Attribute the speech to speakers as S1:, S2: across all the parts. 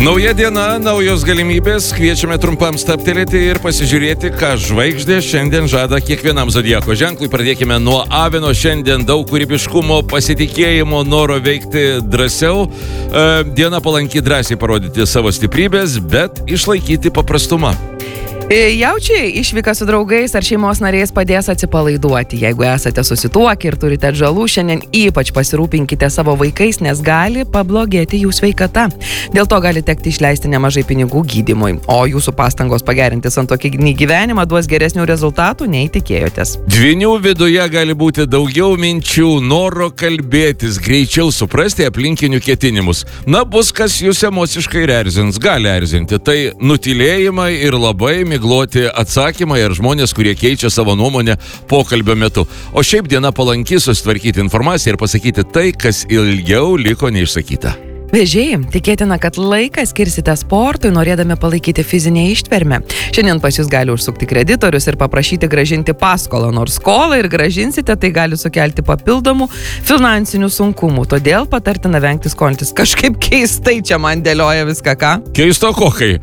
S1: Nauja diena, naujos galimybės, kviečiame trumpam stabtelėti ir pasižiūrėti, ką žvaigždė šiandien žada kiekvienam zodiako ženklui. Pradėkime nuo avino, šiandien daug kūrybiškumo, pasitikėjimo, noro veikti drąsiau. Diena palanki drąsiai parodyti savo stiprybės, bet išlaikyti paprastumą.
S2: Jaučiai, išvyka su draugais ar šeimos nariais padės atsipalaiduoti. Jeigu esate susituokę ir turite atžalų, šiandien ypač pasirūpinkite savo vaikais, nes gali pablogėti jų sveikata. Dėl to gali tekti išleisti nemažai pinigų gydymui, o jūsų pastangos pagerinti santuokinį gyvenimą duos geresnių rezultatų, nei tikėjotės.
S1: Dvynių viduje gali būti daugiau minčių, noro kalbėtis, greičiau suprasti aplinkinių ketinimus. Bus kas jūs emociškai erzins, gali erzinti. Tai nutylėjimai ir labai migloti atsakymai ar žmonės, kurie keičia savo nuomonę pokalbio metu. O šiaip diena palanki susitvarkyti informaciją ir pasakyti tai, kas ilgiau liko neišsakyta.
S2: Vežėjai, tikėtina, kad laiką skirsite sportui, norėdami palaikyti fizinę ištvermę. Šiandien pas jūs gali užsukti kreditorius ir paprašyti grąžinti paskolą, nors skolą ir grąžinsite, tai gali sukelti papildomų finansinių sunkumų. Todėl patartina vengti skolintis. Kažkaip keistai čia man dėlioja viską, ką?
S1: Keistokokai.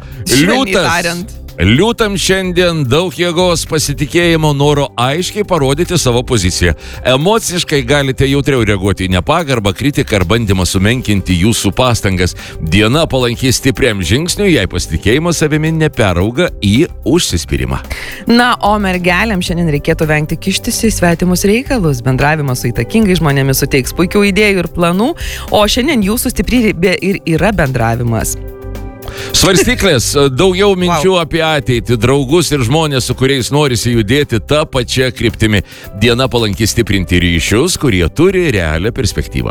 S1: Liūtam šiandien daug jėgos, pasitikėjimo, noro aiškiai parodyti savo poziciją. Emociškai galite jautriau reaguoti į nepagarbą, kritiką ar bandymą sumenkinti jūsų pastangas. Diena palanki stipriam žingsniui, jei pasitikėjimas savimi neperauga į užsispyrimą.
S2: O mergelėm šiandien reikėtų vengti kištis į svetimus reikalus. Bendravimas su įtakingais žmonėmis suteiks puikių idėjų ir planų, o šiandien jūsų stiprybė ir yra bendravimas.
S1: Svarstyklės, daugiau minčių apie ateitį, draugus ir žmonės, su kuriais norisi judėti tą pačią kryptimį. Diena palanki stiprinti ryšius, kurie turi realią perspektyvą.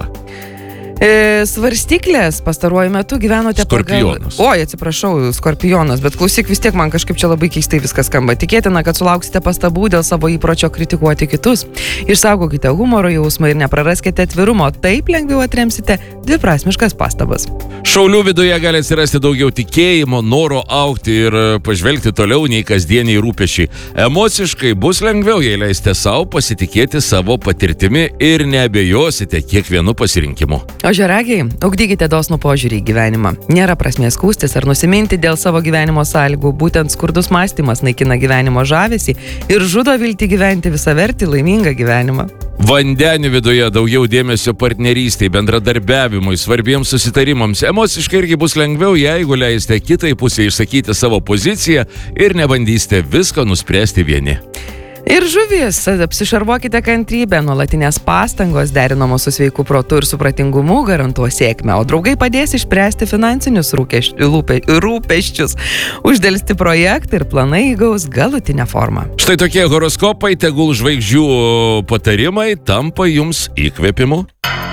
S2: Svarstyklės, pastaruoju metu gyvenote
S1: Skorpionas.
S2: Skorpionas, bet klausyk, vis tiek man kažkaip čia labai keistai viskas skamba. Tikėtina, kad sulauksite pastabų dėl savo įpročio kritikuoti kitus. Išsaugokite humoro jausmą ir nepraraskite atvirumo, taip lengviau atremsite dviprasmiškas pastabas.
S1: Šaulių viduje gali atsirasti daugiau tikėjimo, noro augti ir pažvelgti toliau nei kasdieniai rūpesčiai. Emociškai bus lengviau, jei leisite savo pasitikėti savo patirtimi ir neabejosite kiekvienu pasirinkimu.
S2: Ožiaragiai, ugdykite dosnų požiūrį į gyvenimą. Nėra prasmės skųstis ar nusiminti dėl savo gyvenimo sąlygų. Būtent skurdus mąstymas naikina gyvenimo žavesį ir žudo viltį gyventi visavertį laimingą gyvenimą.
S1: Vandenių viduje daugiau dėmesio partnerystei, bendradarbiavimui, svarbiems susitarimams. Emociškai irgi bus lengviau, jeigu leisite kitai pusei išsakyti savo poziciją ir nebandysite visko nuspręsti vieni.
S2: Ir žuvis, apsišarvuokite kantrybę, nuolatinės pastangos derinamos su sveiku protu ir supratingumu garantuos sėkmę, o draugai padės išspręsti finansinius rūpesčius. Uždelsti projektai ir planai įgaus galutinę formą.
S1: Štai tokie horoskopai, tegul žvaigždžių patarimai tampa jums įkvėpimu.